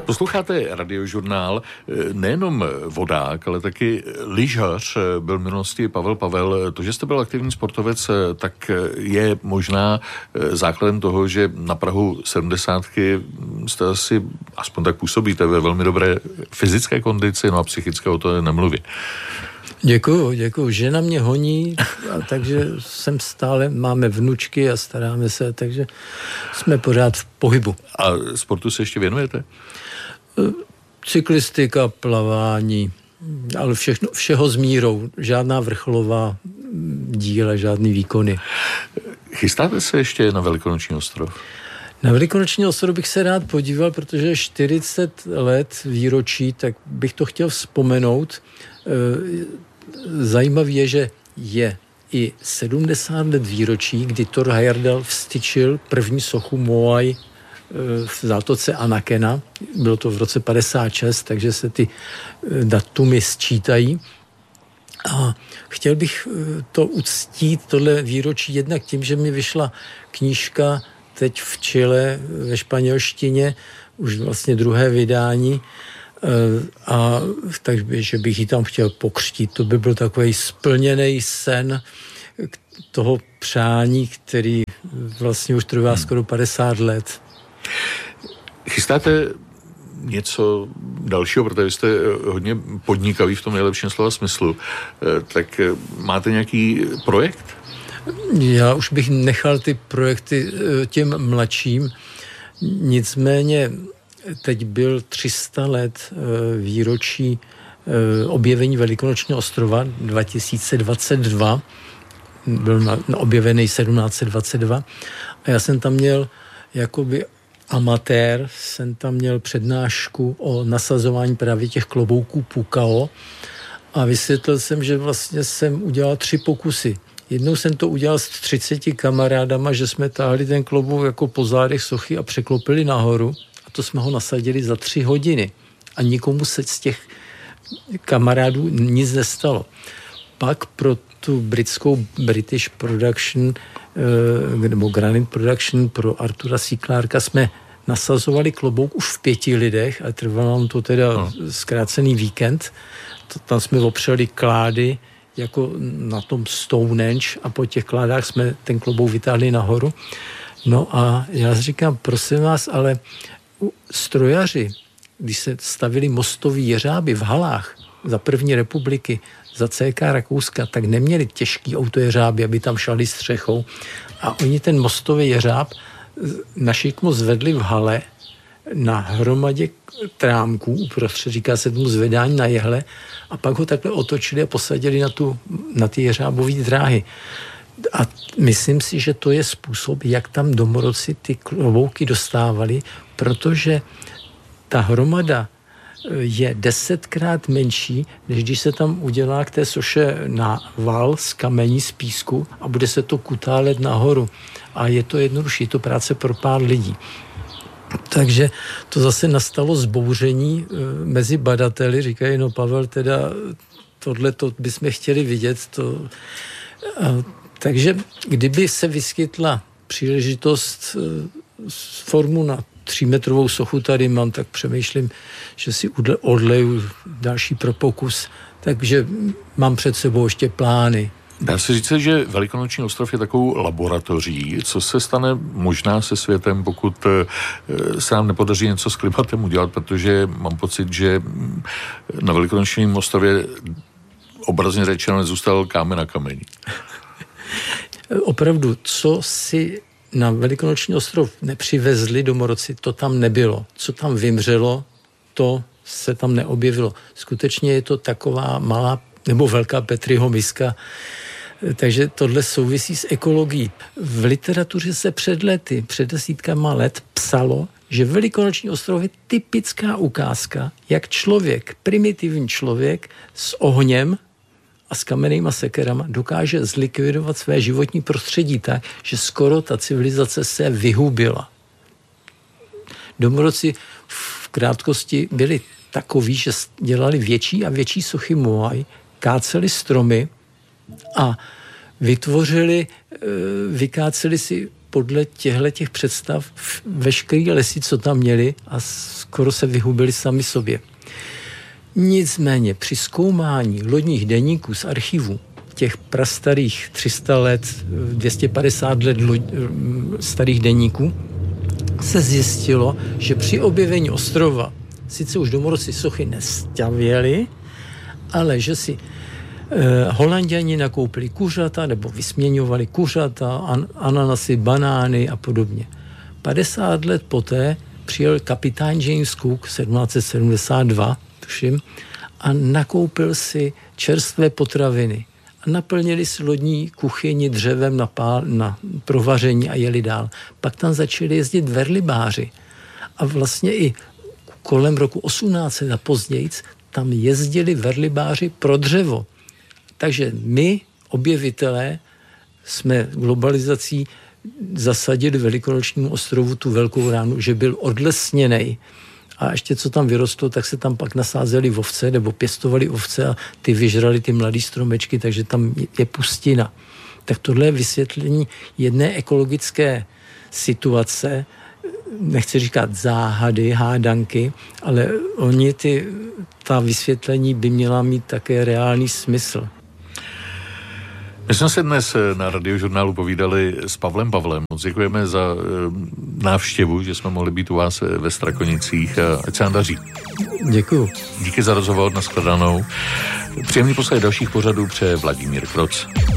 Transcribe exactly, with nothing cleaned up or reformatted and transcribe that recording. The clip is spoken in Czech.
Posloucháte Radiožurnál, nejenom vodák, ale taky lyžař byl v minulosti Pavel Pavel. To, že jste byl aktivní sportovec, tak je možná základem toho, že na prahu sedmdesátky jste asi, aspoň tak působíte, ve velmi dobré fyzické kondici, no a psychické o to nemluvě. Děkuju, děkuju. Žena mě honí, a takže jsem stále, máme vnučky a staráme se, takže jsme pořád v pohybu. A sportu se ještě věnujete? Cyklistika, plavání, ale všechno, všeho s mírou. Žádná vrcholová díla, žádný výkony. Chystáte se ještě na Velikonoční ostrov? Na Velikonoční ostrov bych se rád podíval, protože je čtyřicet let výročí, tak bych to chtěl vzpomenout. Zajímavé je, že je i sedmdesát let výročí, kdy Thor Heyerdahl vstyčil první sochu Moai v zátoce Anakena. Bylo to v roce padesát šest, takže se ty datumy sčítají. A chtěl bych to uctít, tohle výročí, jednak tím, že mi vyšla knížka teď v Chile ve španělštině, už vlastně druhé vydání, a takže bych ji tam chtěl pokřtít. To by byl takový splněný sen toho přání, který vlastně už trvá hmm. skoro padesát let. Chystáte něco dalšího, protože jste hodně podnikavý v tom nejlepším slova smyslu. Tak máte nějaký projekt? Já už bych nechal ty projekty těm mladším. Nicméně teď byl tři sta let výročí objevení Velikonočního ostrova dva tisíce dvacet dva. Byl objevený sedmnáct set dvacet dva. A já jsem tam měl jakoby amatér, jsem tam měl přednášku o nasazování právě těch klobouků Pukao a vysvětlil jsem, že vlastně jsem udělal tři pokusy. Jednou jsem to udělal s třiceti kamarádama, že jsme táhli ten klobouk jako po zádech sochy a překlopili nahoru a to jsme ho nasadili za tři hodiny a nikomu se z těch kamarádů nic nestalo. Pak pro tu britskou British Production nebo Granite Production pro Artura C. Clarka jsme nasazovali klobouk už v pěti lidech a trvalo nám to teda no. zkrácený víkend. To, tam jsme opřeli klády jako na tom Stonehenge a po těch kládách jsme ten klobouk vytáhli nahoru. No a já říkám, prosím vás, ale strojaři, když se stavili mostový jeřáby v halách za první republiky, za C K Rakouska, tak neměli těžký autojeřáby, aby tam šali střechou. A oni ten mostový jeřáb na šikmo zvedli v hale na hromadě trámků, uprostřed, říká se tomu zvedání na jehle, a pak ho takhle otočili a posadili na, tu, na ty jeřábové dráhy. A myslím si, že to je způsob, jak tam domorodci ty klobouky dostávali, protože ta hromada je desetkrát menší, než když se tam udělá k té soše na val z kamení, z písku a bude se to kutálet nahoru. A je to jednodušší, je to práce pro pár lidí. Takže to zase nastalo zbouření mezi badateli. Říkají, no Pavel, teda tohle to bychom chtěli vidět. To... A, takže kdyby se vyskytla příležitost formu na třímetrovou sochu tady mám, tak přemýšlím, že si odleju další pro pokus. Takže mám před sebou ještě plány. Dá se říct, že Velikonoční ostrov je takovou laboratoří. Co se stane možná se světem, pokud se nám nepodaří něco s klimatem udělat, protože mám pocit, že na Velikonočním ostrově obrazně řečeno nezůstal kámen na kameni. Opravdu, co si na Velikonoční ostrov nepřivezli domorodci, to tam nebylo. Co tam vymřelo, to se tam neobjevilo. Skutečně je to taková malá nebo velká Petriho miska. Takže tohle souvisí s ekologií. V literatuře se před lety, před desítkama let psalo, že Velikonoční ostrov je typická ukázka, jak člověk, primitivní člověk s ohněm a s kamennýma sekerama dokáže zlikvidovat své životní prostředí tak, že skoro ta civilizace se vyhubila. Domorodci v krátkosti byli takoví, že dělali větší a větší sochy Moai, káceli stromy a vytvořili, vykáceli si podle těchto těch představ veškerý lesy, co tam měli, a skoro se vyhubili sami sobě. Nicméně při zkoumání lodních deníků z archivu, těch prastarých tři sta let, dvě stě padesát let loď, starých deníků, se zjistilo, že při objevení ostrova sice už domorodci sochy nestavěli, ale že si eh, Holanďani nakoupili kuřata nebo vysměňovali kuřata, an, ananasy, banány a podobně. padesát let poté přijel kapitán James Cook sedmnáct set sedmdesát dva, tuším, a nakoupil si čerstvé potraviny. A naplnili si lodní kuchyni dřevem na, pál, na provaření a jeli dál. Pak tam začali jezdit verlibáři. A vlastně i kolem roku osmnáct set a později tam jezdili verlibáři pro dřevo. Takže my, objevitelé, jsme globalizací zasadili Velikonočnímu ostrovu tu velkou ránu, že byl odlesněnej. A ještě co tam vyrostlo, tak se tam pak nasázeli ovce nebo pěstovali ovce a ty vyžrali ty mladý stromečky, takže tam je pustina. Tak tohle je vysvětlení jedné ekologické situace, nechci říkat záhady, hádanky, ale oni ty, ta vysvětlení by měla mít také reálný smysl. My jsme se dnes na Radiožurnálu povídali s Pavlem Pavlem. Moc děkujeme za návštěvu, že jsme mohli být u vás ve Strakonicích. Ať se vám daří. Děkuju. Díky za rozhovor, nashledanou. Příjemný poslech dalších pořadů přeje Vladimír Kroc.